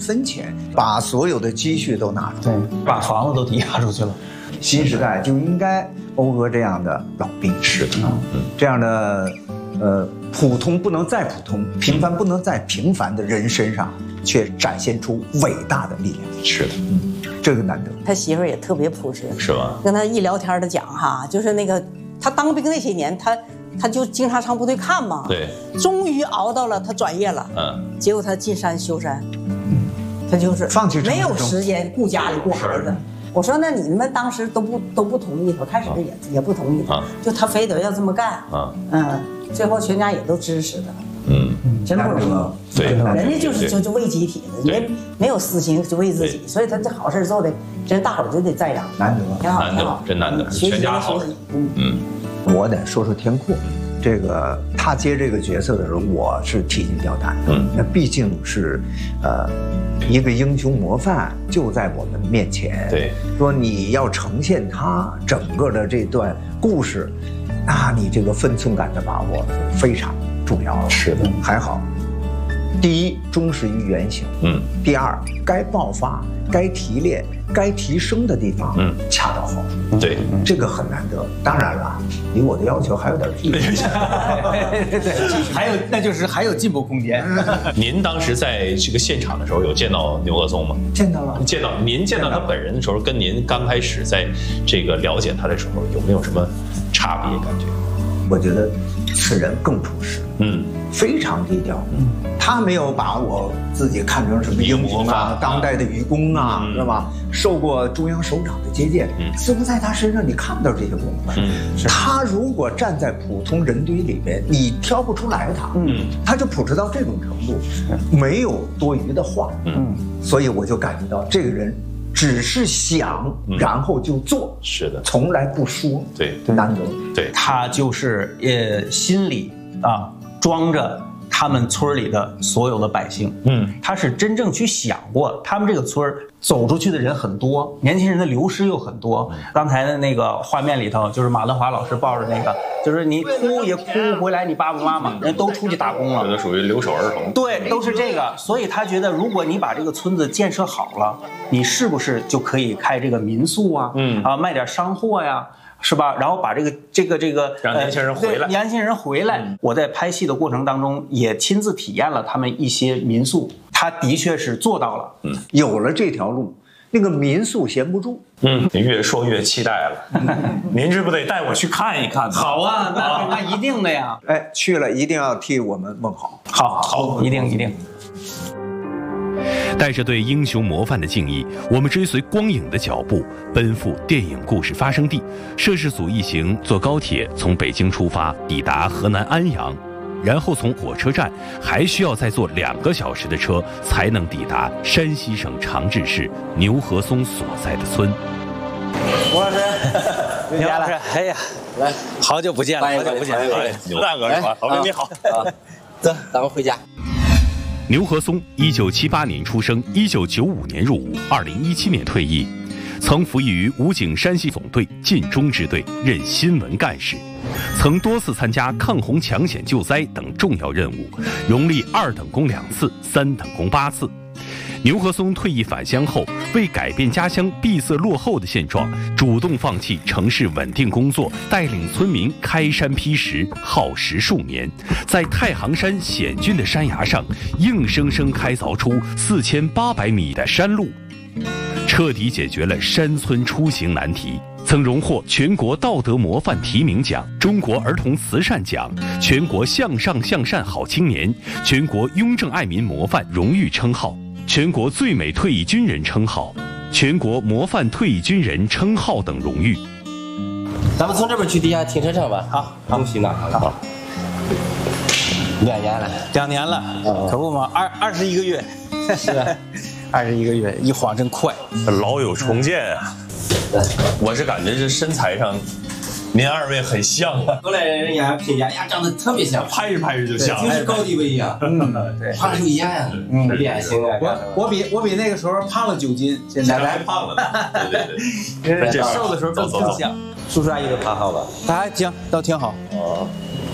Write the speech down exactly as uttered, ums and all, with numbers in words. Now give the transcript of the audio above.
分钱，把所有的积蓄都拿出来， 对，把房子都抵押出去了。 新时代就应该讴歌这样的老兵， 是的， 嗯，这样的，呃，普通不能再普通，平凡不能再平凡的人身上，却展现出伟大的力量。 是的， 嗯，这个难得。 他媳妇儿也特别朴实， 是吧？ 跟他一聊天的讲哈，就是那个他当兵那些年，他他就经常上部队看嘛， 对， 终于熬到了他转业了， 嗯， 结果他进山修山，他就是放弃没有时间顾家里顾孩子。我说那你们当时都不都不同意，我开始也、啊、也不同意，啊、就他非得要这么干，啊、嗯，最后全家也都支持他，嗯，真不容易， 对， 人家就是就就为集体的，没没有私心，就为自己，所以他这好事做的，真大伙儿就得赞扬， 难得， 挺好， 难得，真难得，全家好， 嗯嗯， 我得说说天阔。这个他接这个角色的时候，我是提心吊胆的。嗯，那毕竟是，呃，一个英雄模范就在我们面前。 对， 说你要呈现他整个的这段故事，那你这个分寸感的把握非常重要。 是的， 还好。第一，忠实于原型。嗯。第二，该爆发、该提炼、该提升的地方，嗯，恰到好处。 对， 这个很难得。当然了，离我的要求还有点距离。 对，还有那就是还有进步空间。 您当时在这个现场的时候，有见到牛鹤松吗？ 见到了。 见到您见到他本人的时候，跟您刚开始在这个了解他的时候，有没有什么差别感觉？ 我觉得此人更朴实，嗯，非常低调，嗯，他没有把我自己看成什么英雄啊、当代的愚公啊，是吧？受过中央首长的接见，嗯，似乎在他身上你看不到这些功夫。嗯，他如果站在普通人堆里面，你挑不出来他，嗯，他就朴实到这种程度，没有多余的话，嗯，所以我就感觉到这个人。只是想，然后就做， 是的， 从来不说， 对， 难得， 对， 他就是呃心里啊装着他们村里的所有的百姓，嗯，他是真正去想过，他们这个村走出去的人很多，年轻人的流失又很多。刚才的那个画面里头，就是马德华老师抱着那个，就是你哭也哭不回来，你爸爸妈妈人都出去打工了， 这都属于留守儿童。 对，都是这个，所以他觉得，如果你把这个村子建设好了，你是不是就可以开这个民宿啊？嗯啊，卖点商货呀。是吧？然后把这个这个这个让年轻人回来， 呃、年轻人回来、嗯。我在拍戏的过程当中也亲自体验了他们一些民宿，他的确是做到了。 嗯，有了这条路，那个民宿闲不住。 嗯，越说越期待了。您这不得带我去看一看？ 好啊，那那一定的呀。 哎，去了一定要替我们问好。 好，好，一定一定。 带着对英雄模范的敬意，我们追随光影的脚步，奔赴电影故事发生地。摄制组一行坐高铁从北京出发，抵达河南安阳，然后从火车站还需要再坐两个小时的车，才能抵达山西省长治市牛鹤松所在的村。 吴老师，牛老师，哎呀，来，好久不见了，好久不见了， 牛大哥是吧？好哥你好， 走，咱们回家。 牛鹤松一九七八年出生，一九九五年入伍，二零一七年退役，曾服役于武警山西总队晋中支队，任新闻干事，曾多次参加抗洪抢险救灾等重要任务，荣立二等功两次，三等功八次。牛鹤松退役返乡后，为改变家乡闭塞落后的现状，主动放弃城市稳定工作，带领村民开山劈石，耗时数年，在太行山险峻的山崖上，硬生生开凿出四千八百米的山路，彻底解决了山村出行难题。曾荣获全国道德模范提名奖、中国儿童慈善奖、全国向上向善好青年、全国雍正爱民模范荣誉称号、全国最美退役军人称号、全国模范退役军人称号等荣誉。 咱们从这边去地下停车场吧。 好， 东西拿好。好。两年了， 两年了，哦、可不嘛，二二十一个月，是啊，二十一个月，一晃真快。 老友重见啊！嗯、我是感觉这身材上，您二位很像啊。 过来人家评价呀，长得特别像， 拍着拍着就像， 就是高低不一样。嗯，对，画就一样呀，嗯，脸型啊。 我我比我比那个时候胖了九斤，现在还胖了。对对对， 这瘦的时候更更像。叔叔阿姨都爬好了，还行，都挺好。哦。